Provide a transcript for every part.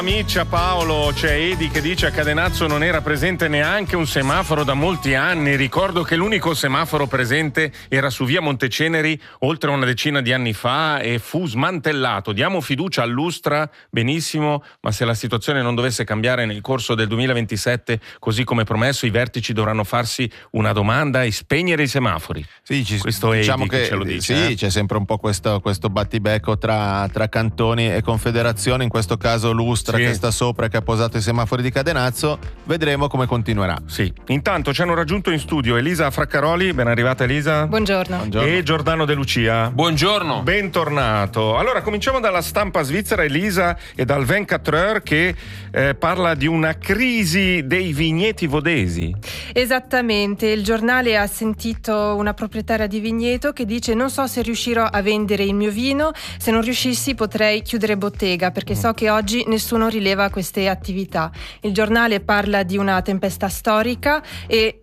Miccia, Paolo, c'è Edi che dice a Cadenazzo non era presente neanche un semaforo da molti anni. Ricordo che l'unico semaforo presente era su via Monteceneri oltre una decina di anni fa e fu smantellato. Diamo fiducia all'Ustra, benissimo, ma se la situazione non dovesse cambiare nel corso del 2027, così come promesso, i vertici dovranno farsi una domanda e spegnere i semafori. Sì, questo diciamo Edi che ce lo dice. Sì, c'è sempre un po' questo battibecco tra cantoni e confederazioni, in questo caso l'Ustra che sta sopra e che ha posato i semafori di Cadenazzo. Vedremo come continuerà. Sì. Intanto ci hanno raggiunto in studio Elisa Fraccaroli, ben arrivata Elisa. Buongiorno. E Giordano De Lucia. Buongiorno. Bentornato. Allora cominciamo dalla stampa svizzera, Elisa, e dal 24 Heures che parla di una crisi dei vigneti vodesi. Esattamente, il giornale ha sentito una proprietaria di vigneto che dice: non so se riuscirò a vendere il mio vino, se non riuscissi potrei chiudere bottega perché so che oggi nessuno rileva queste attività. Il giornale parla di una tempesta storica e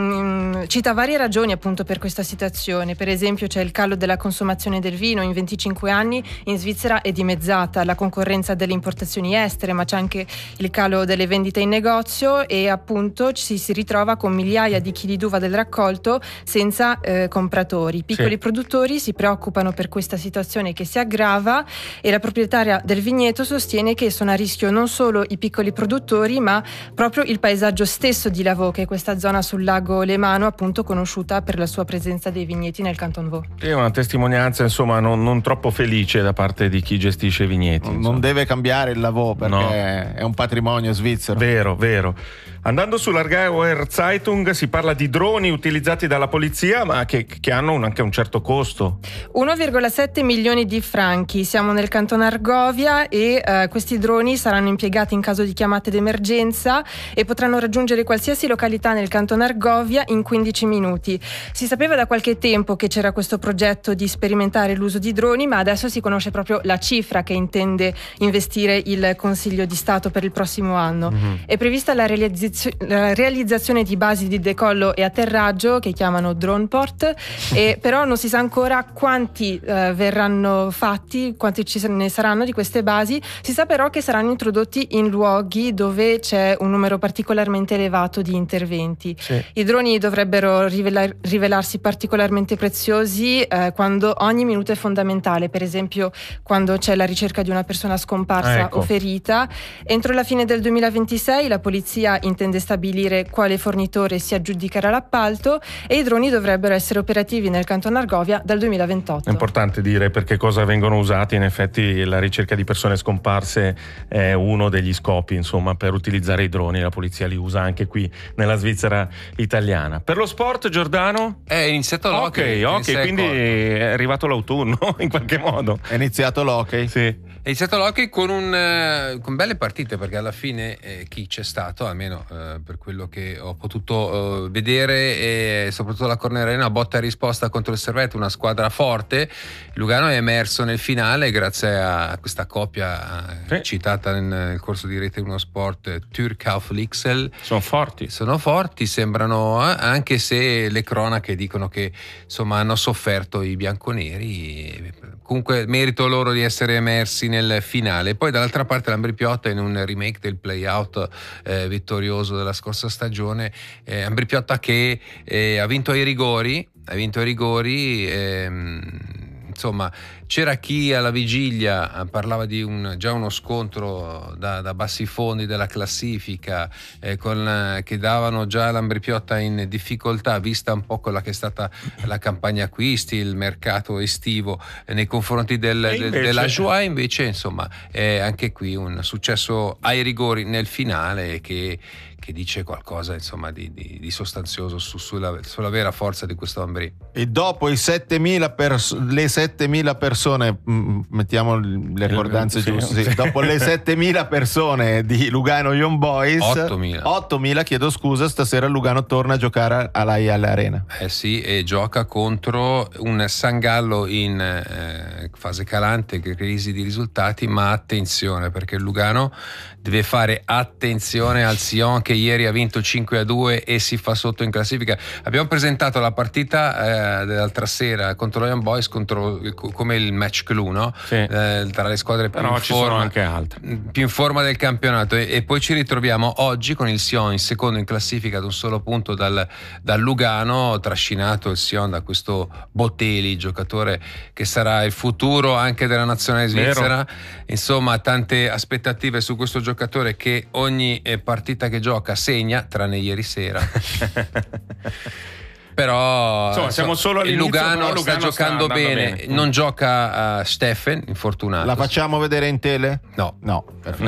cita varie ragioni appunto per questa situazione. Per esempio c'è il calo della consumazione del vino. In 25 anni in Svizzera è dimezzata la concorrenza delle importazioni estere, ma c'è anche il calo delle vendite in negozio e appunto ci si ritrova con migliaia di chili d'uva del raccolto senza compratori. I piccoli produttori si preoccupano per questa situazione che si aggrava e la proprietaria del vigneto sostiene che sono a rischio non solo i piccoli produttori ma proprio il paesaggio stesso di Lavaux, che è questa zona sul lago Lemano, appunto conosciuta per la sua presenza dei vigneti nel Canton Vaud. È una testimonianza insomma non troppo felice da parte di chi gestisce i vigneti. Non deve cambiare il Lavaux perché è un patrimonio svizzero. Vero. Andando sull'Aargauer Zeitung si parla di droni utilizzati dalla polizia ma che hanno anche un certo costo. 1,7 milioni di franchi. Siamo nel canton Argovia e questi droni saranno impiegati in caso di chiamate d'emergenza e potranno raggiungere qualsiasi località nel canton Argovia in 15 minuti. Si sapeva da qualche tempo che c'era questo progetto di sperimentare l'uso di droni, ma adesso si conosce proprio la cifra che intende investire il Consiglio di Stato per il prossimo anno. È prevista la realizzazione di basi di decollo e atterraggio che chiamano Droneport, e però non si sa ancora quanti verranno fatti, quanti ne saranno di queste basi. Si sa però che saranno introdotti in luoghi dove c'è un numero particolarmente elevato di interventi. I droni dovrebbero rivelarsi particolarmente preziosi quando ogni minuto è fondamentale, per esempio quando c'è la ricerca di una persona scomparsa o ferita. Entro la fine del 2026 la polizia intende stabilire quale fornitore si aggiudicherà l'appalto e i droni dovrebbero essere operativi nel canton Argovia dal 2028. È importante dire per che cosa vengono usati. In effetti la ricerca di persone scomparse è uno degli scopi, insomma, per utilizzare i droni. La polizia li usa anche qui nella Svizzera italiana. Per lo sport, Giordano? È iniziato l'hockey. Ok, quindi è arrivato l'autunno in qualche modo. È iniziato l'hockey? Sì. È iniziato l'hockey con belle partite, perché alla fine chi c'è stato, almeno per quello che ho potuto vedere, e soprattutto la Corner Arena, botta e risposta contro il Servette, una squadra forte. Lugano è emerso nel finale grazie a questa coppia citata nel corso di Rete 1 Sport, Türkauf Lixel. Sono forti, sembrano, anche se le cronache dicono che insomma hanno sofferto i bianconeri. Comunque merito loro di essere emersi nel finale. Poi dall'altra parte l'Ambri Piotta, in un remake del play-out vittorioso della scorsa stagione, Ambri Piotta che ha vinto ai rigori, insomma c'era chi alla vigilia parlava di già uno scontro da bassi fondi della classifica, che davano già l'Ambri Piotta in difficoltà, vista un po' quella che è stata la campagna acquisti, il mercato estivo nei confronti della Joie. Invece insomma è anche qui un successo ai rigori nel finale che dice qualcosa insomma di sostanzioso sulla vera forza di questo Ambri. E dopo le 7.000 persone, mettiamo le ricordanze giuste, dopo le 7.000 persone di Lugano Young Boys, 8.000 chiedo scusa, stasera Lugano torna a giocare all'Aia Arena. Sì, e gioca contro un San Gallo in fase calante, crisi di risultati, ma attenzione, perché il Lugano deve fare attenzione al Sion, che ieri ha vinto 5-2 e si fa sotto in classifica. Abbiamo presentato la partita dell'altra sera contro lo Young Boys come il match clou, no? Sì. Tra le squadre più in ci forma, sono anche altre. Più in forma del campionato, e poi ci ritroviamo oggi con il Sion in secondo in classifica ad un solo punto dal Lugano, trascinato il Sion da questo Botelli, giocatore che sarà il futuro anche della nazionale svizzera. Vero. Insomma, tante aspettative su questo giocatore che ogni partita che gioca segna, tranne ieri sera. Però insomma, siamo solo all'inizio. Lugano sta giocando bene. Non gioca Steffen, infortunato. La facciamo vedere in tele? No.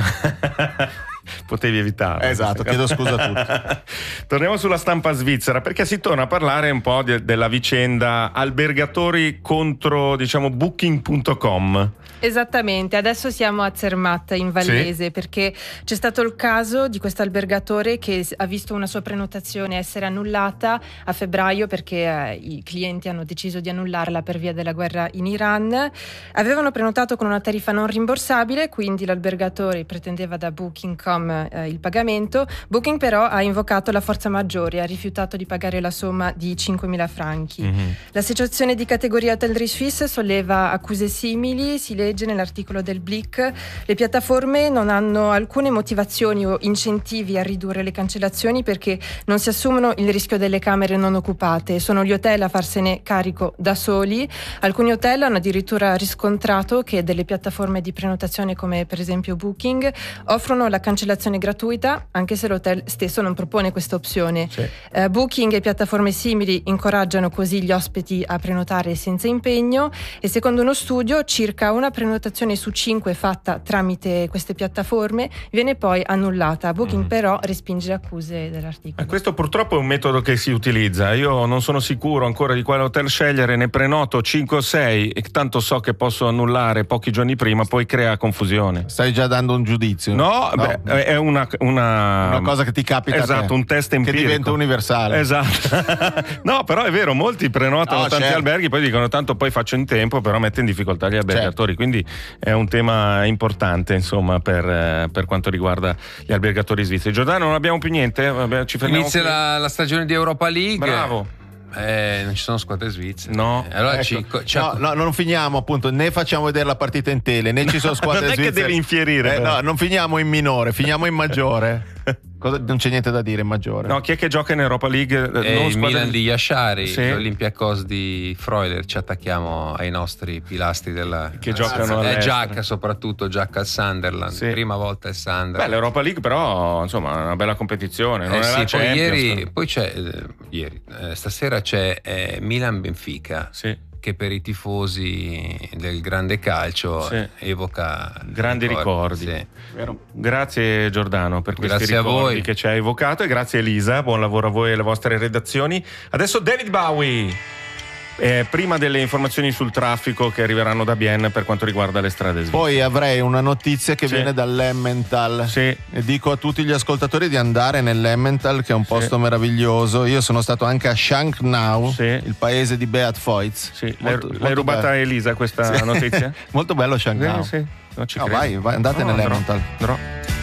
Potevi evitare. Esatto, chiedo scusa a tutti. Torniamo sulla stampa svizzera, perché si torna a parlare un po' della vicenda albergatori contro, diciamo, Booking.com. Esattamente, adesso siamo a Zermatt in Vallese, sì, perché c'è stato il caso di questo albergatore che ha visto una sua prenotazione essere annullata a febbraio perché i clienti hanno deciso di annullarla per via della guerra in Iran. Avevano prenotato con una tariffa non rimborsabile, quindi l'albergatore pretendeva da Booking.com il pagamento. Booking però ha invocato la forza maggiore e ha rifiutato di pagare la somma di 5.000 franchi. Mm-hmm. L'associazione di categoria Hotellerie Suisse solleva accuse simili. Si legge nell'articolo del Blick: le piattaforme non hanno alcune motivazioni o incentivi a ridurre le cancellazioni perché non si assumono il rischio delle camere non occupate, sono gli hotel a farsene carico da soli. Alcuni hotel hanno addirittura riscontrato che delle piattaforme di prenotazione come per esempio Booking offrono la cancellazione gratuita anche se l'hotel stesso non propone questa opzione. Sì. Booking e piattaforme simili incoraggiano così gli ospiti a prenotare senza impegno, e secondo uno studio circa una prenotazione su 5 fatta tramite queste piattaforme viene poi annullata. Booking però respinge le accuse dell'articolo. Questo purtroppo è un metodo che si utilizza. Io non sono sicuro ancora di quale hotel scegliere, ne prenoto 5 o 6 e tanto so che posso annullare pochi giorni prima, poi crea confusione. Stai già dando un giudizio? No. Beh, è una cosa che ti capita. Esatto, un test empirico che diventa universale. Esatto. No, però è vero, molti prenotano tanti alberghi, poi dicono tanto poi faccio in tempo, però mette in difficoltà gli albergatori. Quindi è un tema importante, insomma, per quanto riguarda gli albergatori svizzeri. Giordano, non abbiamo più niente? Ci fermiamo. Inizia la stagione di Europa League. Bravo. Non ci sono squadre svizzere. No. Allora no, non finiamo appunto, né facciamo vedere la partita in tele, né ci sono squadre non è svizzere. Che devi infierire. No, non finiamo in minore, finiamo in maggiore. Non c'è niente da dire in maggiore. No, chi è che gioca in Europa League? Il Milan di Yashari, sì. L'Olympiakos di Freuler. Ci attacchiamo ai nostri pilastri della che giocano Giacca, soprattutto Giacca al Sunderland. Sì. Prima volta è Sunderland. Beh, l'Europa League però insomma è una bella competizione. Non sì, poi c'è stasera c'è Milan Benfica. Sì. Che per i tifosi del grande calcio evoca grandi ricordi. Sì. Grazie Giordano per questi ricordi a voi. Che ci hai evocato, e grazie Elisa, buon lavoro a voi e alle vostre redazioni. Adesso David Bowie, prima delle informazioni sul traffico che arriveranno da Bienne per quanto riguarda le strade svizzere. Poi avrei una notizia che viene dall'Emmental. Sì. E dico a tutti gli ascoltatori di andare nell'Emmental, che è un posto meraviglioso. Io sono stato anche a Schanknau, il paese di Beat Feuz. Sì. L'hai rubata a Elisa questa notizia? Molto bello Schanknau. Sì. Vai, andate nell'Emmental.